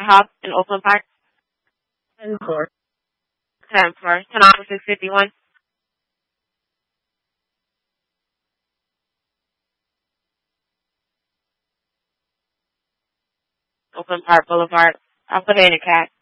Hop in Oakland Park? 10-4. 10-4. 10-651. Oakland Park Boulevard. I'll put it in a cat.